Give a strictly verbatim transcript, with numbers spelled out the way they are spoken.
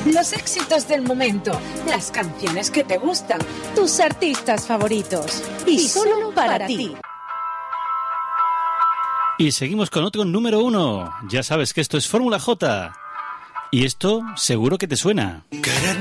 los éxitos del momento, las canciones que te gustan, tus artistas favoritos. Y, y solo para, para ti. ti. Y seguimos con otro número uno. Ya sabes que esto es Fórmula J. Y esto seguro que te suena. Querer